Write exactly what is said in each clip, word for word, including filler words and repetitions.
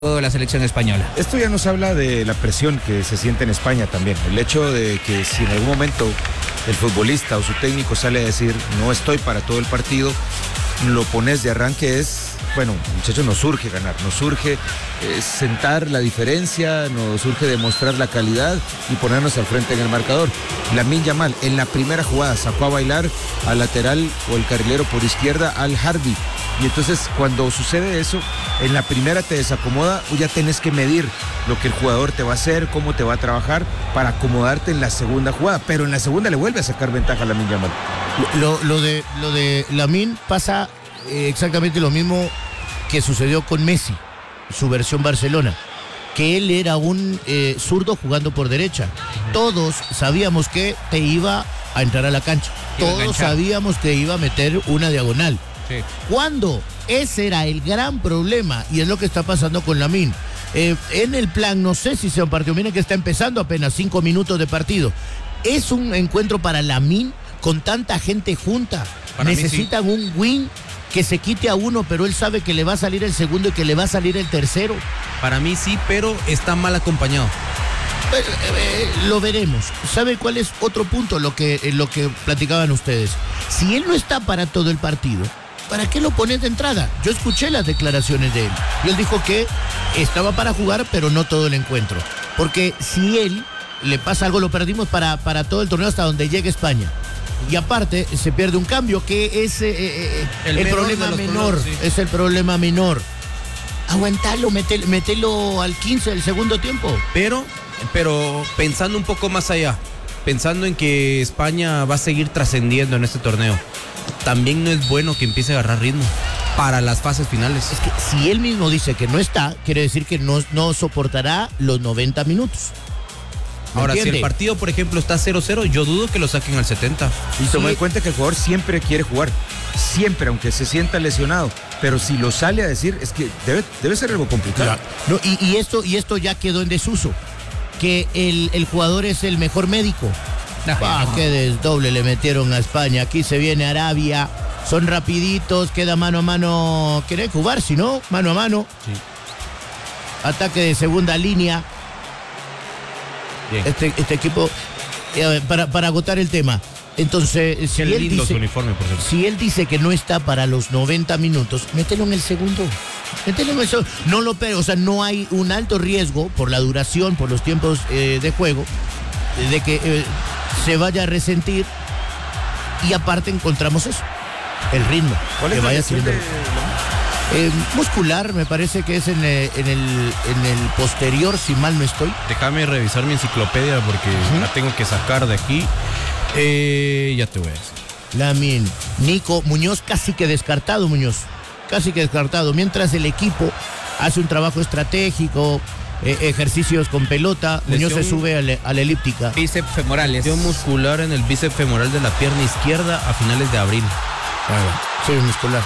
de la selección española. Esto ya nos habla de la presión que se siente en España también. El hecho de que si en algún momento el futbolista o su técnico sale a decir no estoy para todo el partido, lo pones de arranque es, bueno, muchachos, nos urge ganar, nos urge eh, sentar la diferencia, nos urge demostrar la calidad y ponernos al frente en el marcador. Lamine Yamal en la primera jugada sacó a bailar al lateral o el carrilero por izquierda al Harvey. Y entonces cuando sucede eso, en la primera te desacomoda, ya tenés que medir lo que el jugador te va a hacer, cómo te va a trabajar para acomodarte en la segunda jugada. Pero en la segunda le vuelve a sacar ventaja a Lamine Yamal. Lo, lo de, lo de Lamine pasa eh, exactamente lo mismo que sucedió con Messi, su versión Barcelona, que él era un eh, zurdo jugando por derecha. Todos sabíamos que te iba a entrar a la cancha. Todos sabíamos que iba a meter una diagonal. Sí. ¿Cuándo? Ese era el gran problema y es lo que está pasando con Lamine. Eh, en el plan, no sé si sea un partido, miren que está empezando apenas cinco minutos de partido. Es un encuentro para Lamine con tanta gente junta. Para Necesitan sí. un win que se quite a uno, pero él sabe que le va a salir el segundo y que le va a salir el tercero. Para mí sí, pero está mal acompañado. Eh, eh, lo veremos. ¿Sabe cuál es otro punto? Lo que, eh, lo que platicaban ustedes. Si él no está para todo el partido, ¿para qué lo pones de entrada? Yo escuché las declaraciones de él. Y él dijo que estaba para jugar, pero no todo el encuentro. Porque si él le pasa algo, lo perdimos para, para todo el torneo hasta donde llegue España. Y aparte, se pierde un cambio, que es eh, eh, el, el problema menor. Problemas, sí. Es el problema menor. Aguantalo, metelo, metelo al quince del segundo tiempo. Pero, pero pensando un poco más allá, pensando en que España va a seguir trascendiendo en este torneo, también no es bueno que empiece a agarrar ritmo para las fases finales. Es que si él mismo dice que no está, quiere decir que no, no soportará los noventa minutos. Ahora, entiende? Si el partido, por ejemplo, está cero cero, yo dudo que lo saquen al setenta. Y toma en cuenta que el jugador siempre quiere jugar, siempre, aunque se sienta lesionado. Pero si lo sale a decir, es que debe, debe ser algo complicado. No, y, y, esto, y esto ya quedó en desuso, que el, el jugador es el mejor médico. Ah, qué desdoble le metieron a España. Aquí se viene Arabia, son rapiditos, queda mano a mano. ¿Quiere jugar? Si no, mano a mano. Sí. Ataque de segunda línea. Este, este equipo, eh, para, para agotar el tema. Entonces, si él, dice, uniforme, por si él dice que no está para los noventa minutos, mételo en el segundo. Mételo en el segundo. No lo pero, o sea, no hay un alto riesgo por la duración, por los tiempos eh, de juego, de que eh, se vaya a resentir. Y aparte encontramos eso, el ritmo. ¿Cuál es que la vaya lesión de... Eh, muscular, me parece que es en el, en el, en el posterior, si mal no estoy. Déjame revisar mi enciclopedia porque uh-huh. la tengo que sacar de aquí. Eh, ya te voy a decir. Lamine, Nico Muñoz casi que descartado, Muñoz. Casi que descartado. Mientras el equipo hace un trabajo estratégico, eh, ejercicios con pelota, Lesión, Muñoz se sube a, le, a la elíptica. Bíceps femorales. Lesión muscular en el bíceps femoral de la pierna izquierda a finales de abril. Bueno, sí, muscular.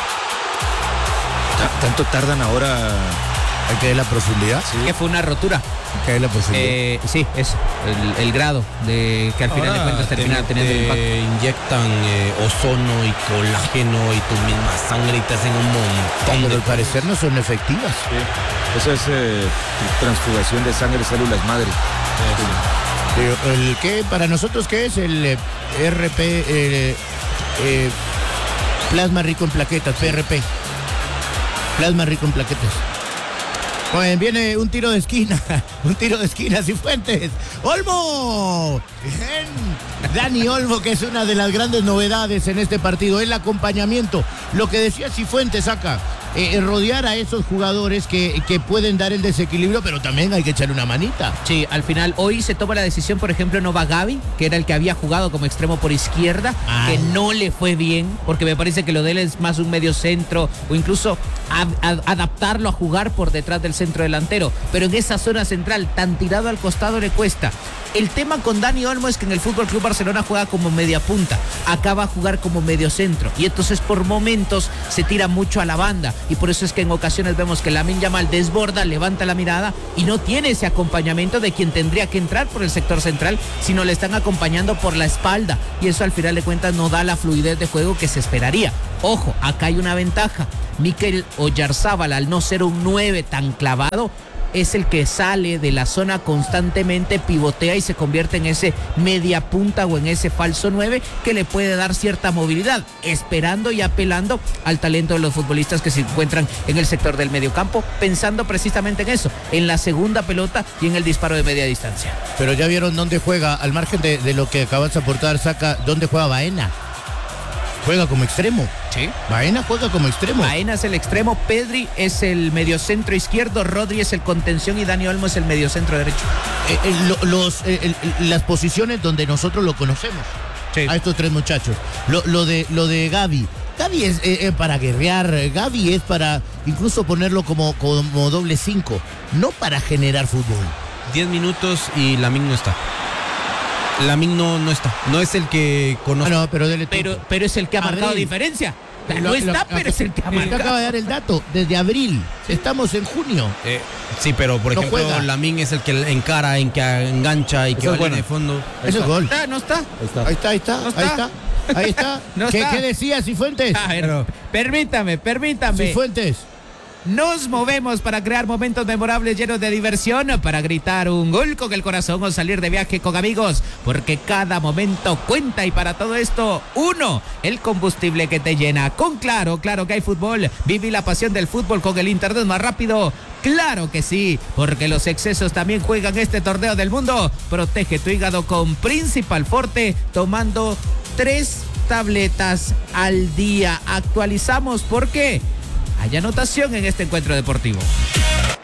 ¿Tanto tardan ahora? Hay que ver la profundidad. Sí. Que fue una rotura. Hay que ver la profundidad. Eh, sí, eso. El, el grado de que al ahora final de cuentas termina teniendo el impacto. Inyectan eh, ozono y colágeno y tu misma sangre y te hacen un montón. Pero al parecer no son efectivas. Sí. Eso es eh, transfugación de sangre, células madre. Sí. Sí. ¿El qué? ¿Para nosotros qué es? El eh, R P, eh, eh, plasma rico en plaquetas, P R P. Plasma rico en plaquetas. Bueno, viene un tiro de esquina. Un tiro de esquina, Cifuentes. ¡Olmo! Bien. Dani Olmo, que es una de las grandes novedades en este partido. El acompañamiento. Lo que decía Cifuentes acá. Eh, rodear a esos jugadores que, que pueden dar el desequilibrio, pero también hay que echarle una manita. Sí, al final hoy se toma la decisión, por ejemplo, no va Gavi, que era el que había jugado como extremo por izquierda, Ay. que no le fue bien, porque me parece que lo de él es más un medio centro, o incluso a, a, adaptarlo a jugar por detrás del centro delantero, pero en esa zona central, tan tirado al costado, le cuesta. El tema con Dani Olmo es que en el F C Barcelona juega como media punta, acá va a jugar como medio centro, y entonces por momentos se tira mucho a la banda, y por eso es que en ocasiones vemos que Lamine Yamal desborda, levanta la mirada y no tiene ese acompañamiento de quien tendría que entrar por el sector central, sino le están acompañando por la espalda, y eso al final de cuentas no da la fluidez de juego que se esperaría. Ojo, acá hay una ventaja. Mikel Oyarzábal, al no ser un nueve tan clavado, es el que sale de la zona constantemente, pivotea y se convierte en ese media punta o en ese falso nueve que le puede dar cierta movilidad, esperando y apelando al talento de los futbolistas que se encuentran en el sector del mediocampo, pensando precisamente en eso, en la segunda pelota y en el disparo de media distancia. Pero ya vieron dónde juega, al margen de, de lo que acabas de aportar, Saca, dónde juega Baena. Juega como extremo. Sí. Baena juega como extremo. Baena es el extremo, Pedri es el mediocentro izquierdo, Rodri es el contención y Dani Olmo es el mediocentro derecho. Eh, eh, lo, los, eh, eh, las posiciones donde nosotros lo conocemos. Sí. A estos tres muchachos. Lo, lo de lo de Gavi. Gavi es eh, eh, para guerrear, Gavi es para incluso ponerlo como, como doble cinco, no para generar fútbol. Diez minutos y Lamine no está. Lamine no, no está. No es el que conoce. Ah, no, pero, dele pero, pero es el que ha Abril. marcado diferencia. Lo, no está, lo, pero lo, es el que ha Usted marcado. acaba de dar el dato, desde abril. Estamos en junio. Eh, sí, pero por No ejemplo, juega. Lamine es el que encara, en que engancha y que Esa va es buena. de fondo. Eso es gol. ¿Está? ¿No está? Ahí está. Ahí está, ahí está, No ahí está. está. Ahí está. No ¿Qué, está. ¿Qué decía Cifuentes? A ver, permítame, permítame. Cifuentes. Nos movemos para crear momentos memorables llenos de diversión, para gritar un gol con el corazón o salir de viaje con amigos, porque cada momento cuenta y para todo esto, uno, el combustible que te llena. Con Claro, claro que hay fútbol. Viví la pasión del fútbol con el internet más rápido. Claro que sí, porque los excesos también juegan este torneo del mundo. Protege tu hígado con Principal Forte, tomando tres tabletas al día. Actualizamos porque hay anotación en este encuentro deportivo.